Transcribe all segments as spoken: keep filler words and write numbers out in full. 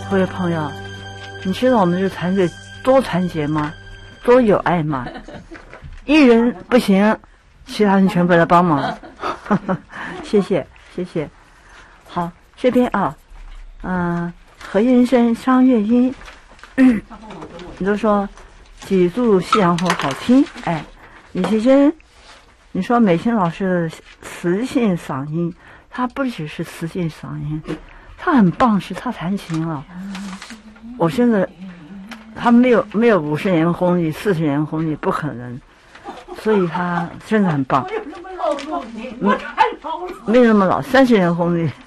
各位朋友，你知道我们这团队多团结吗？多有爱吗？一人不行，其他人全部来帮忙。谢谢，谢谢。好，这边啊，嗯、呃，何先生、张月英，嗯、你都说几度夕阳红好听，哎，李奇珍，你说美心老师的磁性嗓音，他不只是磁性嗓音，他很棒，是他弹琴啊。我现在他没有没有五十年功力，四十年功力不可能，所以他真的很棒。没没那么老，三十年功力。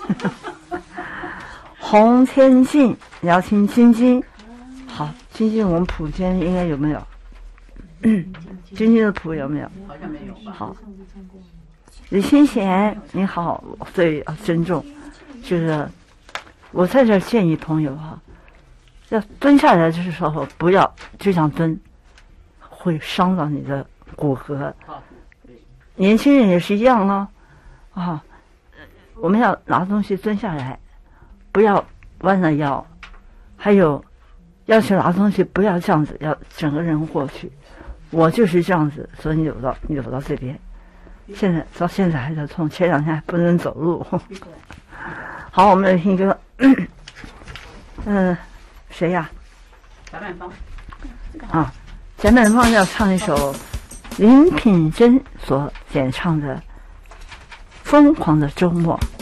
洪天静，你要听晶晶，好，晶晶我们谱间应该有没有？晶晶的谱有没有？ 好像没有吧。 好，李清贤，你好，最尊重，就是我在这儿建议朋友哈、啊，要蹲下来的时候不要就想蹲，会伤到你的骨骼。年轻人也是一样哦，啊，我们要拿东西蹲下来，不要弯了腰，还有要去拿东西不要这样子，要整个人过去。我就是这样子，所以扭到扭到这边，现在到现在还在痛，前两天还不能走路。好，我们来听歌。嗯、呃，谁呀？ 贾满芳。 啊，贾满芳要唱一首林品珍所演唱的《疯狂的周末》。